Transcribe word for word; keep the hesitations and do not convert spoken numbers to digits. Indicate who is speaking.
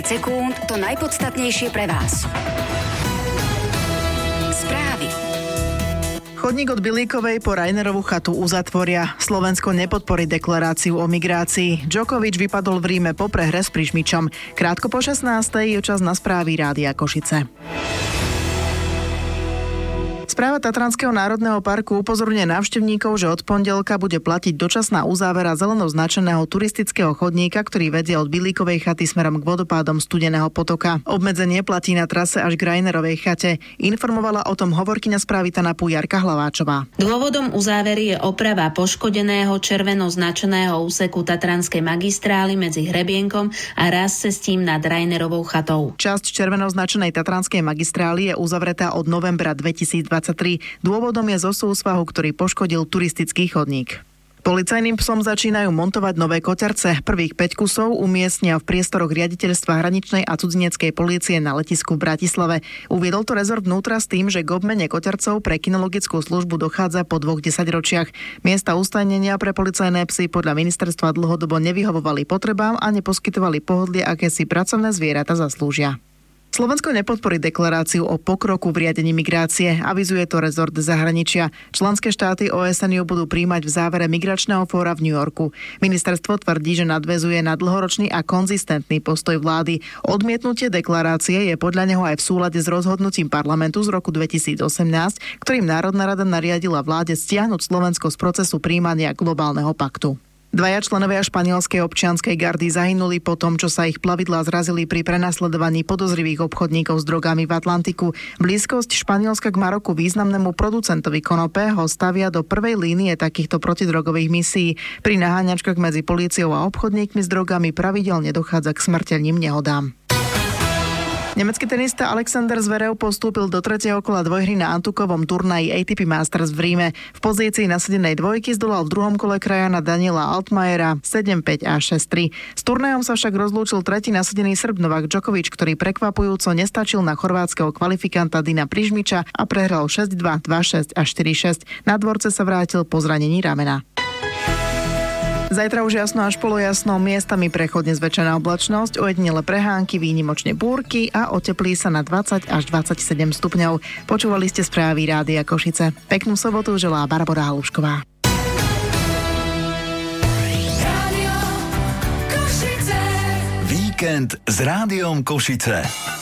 Speaker 1: sekúnd to najpodstatnejšie pre vás. Správy.
Speaker 2: Chodník od Bilíkovej po Rainerovú chatu uzatvoria. Slovensko nepodporí deklaráciu o migrácii. Djokovič vypadol v Ríme po prehre s Prižmičom. Krátko po šestnástej je čas na správy Rádia Košice. Správa Tatranského národného parku upozorňuje návštevníkov, že od pondelka bude platiť dočasná uzávera zeleno značeného turistického chodníka, ktorý vedie od Bilíkovej chaty smerom k vodopádom Studeného potoka. Obmedzenie platí na trase až k Rainerovej chate. Informovala o tom hovorkyňa správy TANAPu Jarka Hlaváčová.
Speaker 3: Dôvodom uzávery je oprava poškodeného červeno značeného úseku Tatranskej magistrály medzi Hrebienkom a rázcestím nad Rainerovou chatou.
Speaker 2: Časť červeno značenej Tatranskej magistrály je uzavretá od novembra dvetisícdvadsaťtri. Dôvodom je zo súsvahu, ktorý poškodil turistický chodník. Policajným psom začínajú montovať nové koťarce. Prvých päť kusov umiestnia v priestoroch riaditeľstva hraničnej a cudzineckej polície na letisku v Bratislave. Uviedol to rezort vnútra s tým, že k obmene koťarcov pre kinologickú službu dochádza po dvoch desaťročiach. Miesta ustajnenia pre policajné psy podľa ministerstva dlhodobo nevyhovovali potrebám a neposkytovali pohodlie, aké si pracovné zvieratá zaslúžia. Slovensko nepodporí deklaráciu o pokroku v riadení migrácie, avizuje to rezort zahraničia. Členské štáty ó es en ju budú príjmať v závere migračného fóra v New Yorku. Ministerstvo tvrdí, že nadväzuje na dlhoročný a konzistentný postoj vlády. Odmietnutie deklarácie je podľa neho aj v súlade s rozhodnutím parlamentu z roku dvetisícosemnásť, ktorým Národná rada nariadila vláde stiahnuť Slovensko z procesu príjmania globálneho paktu. Dvaja členovia španielskej občianskej gardy zahynuli po tom, čo sa ich plavidlá zrazili pri prenasledovaní podozrivých obchodníkov s drogami v Atlantiku. Blízkosť Španielska k Maroku významnému producentovi konope ho stavia do prvej línie takýchto protidrogových misií. Pri naháňačkách medzi políciou a obchodníkmi s drogami pravidelne dochádza k smrteľným nehodám. Nemecký tenista Alexander Zverev postúpil do tretieho kola dvojhry na Antukovom turnaji á té pé Masters v Ríme. V pozícii nasadenej dvojky zdolal v druhom kole krajana Daniela Altmajera sedem päť a šesť tri. S turnajom sa však rozlúčil tretí nasadený Srb Novak Djokovič, ktorý prekvapujúco nestačil na chorvátskeho kvalifikanta Dina Prižmiča a prehral šesť dva, dva šesť a štyri šesť. Na dvorce sa vrátil po zranení ramena. Zajtra už jasno až polojasno, miestami prechodne zväčšená oblačnosť, ojedinele prehánky, výnimočne búrky a oteplí sa na dvadsať až dvadsaťsedem stupňov. Počúvali ste správy Rádia Košice. Peknú sobotu želá Barbora Halušková.
Speaker 4: Víkend s Rádiom Košice.